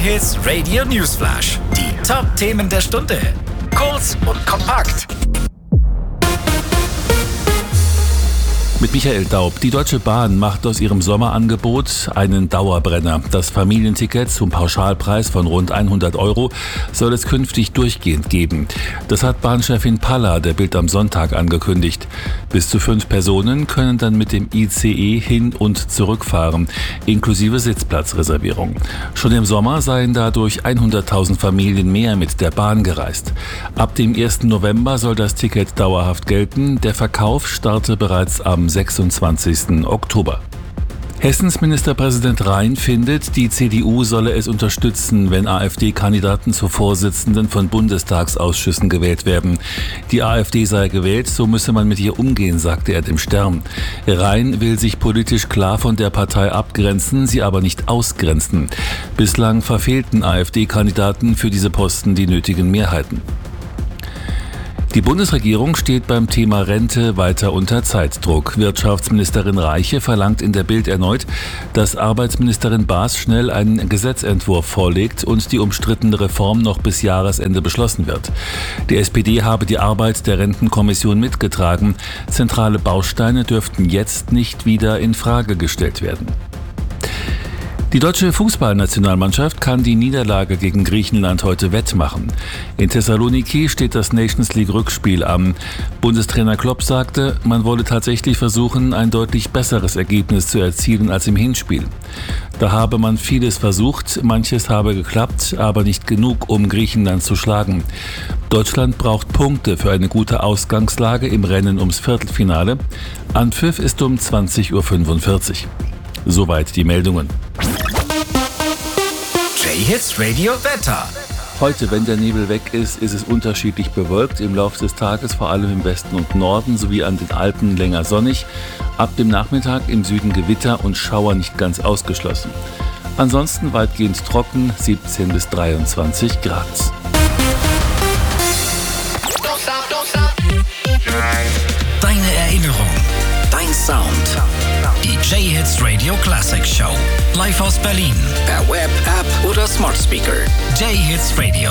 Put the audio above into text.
J-Hits Radio Newsflash. Die Top-Themen der Stunde. Kurz und kompakt. Mit Michael Daub. Die Deutsche Bahn macht aus ihrem Sommerangebot einen Dauerbrenner. Das Familienticket zum Pauschalpreis von rund 100 € soll es künftig durchgehend geben. Das hat Bahnchefin Palla der Bild am Sonntag angekündigt. Bis zu 5 Personen können dann mit dem ICE hin und zurückfahren, inklusive Sitzplatzreservierung. Schon im Sommer seien dadurch 100.000 Familien mehr mit der Bahn gereist. Ab dem 1. November soll das Ticket dauerhaft gelten. Der Verkauf starte bereits am 26. Oktober. Hessens Ministerpräsident Rhein findet, die CDU solle es unterstützen, wenn AfD-Kandidaten zu Vorsitzenden von Bundestagsausschüssen gewählt werden. Die AfD sei gewählt, so müsse man mit ihr umgehen, sagte er dem Stern. Rhein will sich politisch klar von der Partei abgrenzen, sie aber nicht ausgrenzen. Bislang verfehlten AfD-Kandidaten für diese Posten die nötigen Mehrheiten. Die Bundesregierung steht beim Thema Rente weiter unter Zeitdruck. Wirtschaftsministerin Reiche verlangt in der Bild erneut, dass Arbeitsministerin Baas schnell einen Gesetzentwurf vorlegt und die umstrittene Reform noch bis Jahresende beschlossen wird. Die SPD habe die Arbeit der Rentenkommission mitgetragen. Zentrale Bausteine dürften jetzt nicht wieder in Frage gestellt werden. Die deutsche Fußballnationalmannschaft kann die Niederlage gegen Griechenland heute wettmachen. In Thessaloniki steht das Nations League-Rückspiel an. Bundestrainer Klopp sagte, man wolle tatsächlich versuchen, ein deutlich besseres Ergebnis zu erzielen als im Hinspiel. Da habe man vieles versucht, manches habe geklappt, aber nicht genug, um Griechenland zu schlagen. Deutschland braucht Punkte für eine gute Ausgangslage im Rennen ums Viertelfinale. Anpfiff ist um 20:45 Uhr. Soweit die Meldungen. J-Hits Radio Wetter. Heute, wenn der Nebel weg ist, ist es unterschiedlich bewölkt. Im Laufe des Tages vor allem im Westen und Norden sowie an den Alpen länger sonnig. Ab dem Nachmittag im Süden Gewitter und Schauer nicht ganz ausgeschlossen. Ansonsten weitgehend trocken, 17 bis 23 Grad. Deine Erinnerung, dein Sound. Die J-Hits Radio Classic Show. Live aus Berlin. Per Web, App oder Smart Speaker. J-Hits Radio.